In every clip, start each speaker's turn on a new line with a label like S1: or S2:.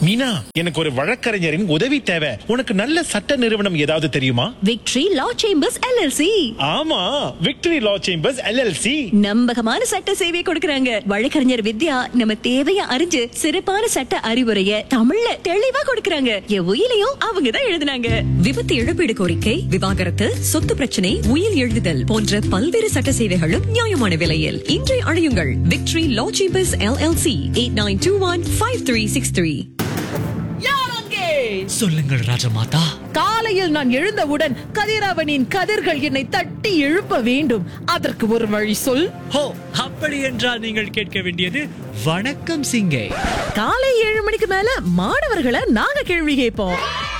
S1: மீனா, எனக்கு ஒரு வழக்கறிஞரின் உதவி தேவை. உனக்கு நல்ல சட்ட நிறுவனம் ஏதாவது தெரியுமா?
S2: விக்டரி லா சேம்பர்ஸ் எல்எல்சி.
S1: ஆமா, விக்டரி லா சேம்பர்ஸ் எல்எல்சி
S2: நம்பகமான சட்ட சேவை கொடுக்கறாங்க. வழக்கறிஞர் வித்யா நம்ம தேவைய அறிஞ்சு சிறப்பான சட்ட அறிவுரைய தமிழ்ல தெளிவா கொடுக்கறாங்க. என் உயிலையும் அவங்க தான் எழுதுனாங்க.
S3: விபத்து இழப்பீடு கோரிக்கை, விவாகரத்து, சொத்து பிரச்சனை, உயில் எழுதுதல் போன்ற பல்வேறு சட்ட சேவைகளும் நியாயமான விலையில். இன்றை அழையுங்கள் விக்டரி லா சேம்பர்ஸ் எல்எல்சி 89215363.
S4: சொல்லுங்கள் ராஜமாதா.
S5: காலையில் நான் எழுந்தவுடன் கதிரவனின் கதிர்கள் என்னை தட்டி எழுப்ப வேண்டும். அதற்கு ஒரு வழி சொல்.
S4: ஹோ, அப்படி என்றால் நீங்கள் கேட்க வேண்டியது வணக்கம் சிங்கே.
S5: காலை 7 மணிக்கு மேல மாணவர்களை நாங்க கேள்வி கேட்போம்.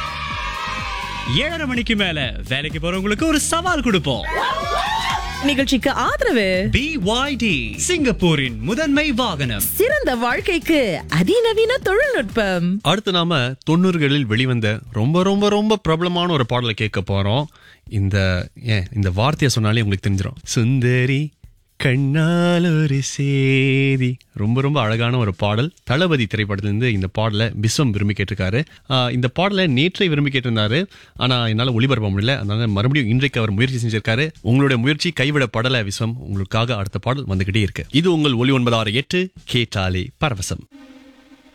S4: 7:30 மணிக்கு மேல வேலைக்கு போறவங்களுக்கு ஒரு சவால் கொடுப்போம்.
S5: நிகழ்ச்சிக்கு ஆதரவு
S4: BYD, சிங்கப்பூரின் முதன்மை வாகனம்.
S5: சிறந்த வாழ்க்கைக்கு அதிநவீன தொழில்நுட்பம்.
S6: அடுத்து நாம 90களில் வெளிவந்த ரொம்ப ரொம்ப ரொம்ப பிரபலமான ஒரு பாடலை கேட்க போறோம். இந்த வார்த்தையை சொன்னாலே உங்களுக்கு தெரிஞ்சிடும். சுந்தரி கண்ணால் ஒரு சேதி. ரொம்ப ரொம்ப அழகான ஒரு பாடல். தளபதி திரைப்படத்திலிருந்து இந்த பாடலை விஸ்வம் விரும்பி கேட்டிருக்காரு. இந்த பாடலை நேற்றை விரும்பி கேட்டிருந்தாரு. ஆனா என்னால ஒளிபரப்ப முடியல. அதனால மறுபடியும் இன்றைக்கு அவர் முயற்சி செஞ்சிருக்காரு. உங்களுடைய முயற்சி கைவிடப்படல விஸ்வம். உங்களுக்காக அடுத்த பாடல் வந்துகிட்டே இருக்கு. இது உங்கள் ஒலி 968 கேட்டாலே பரவசம்.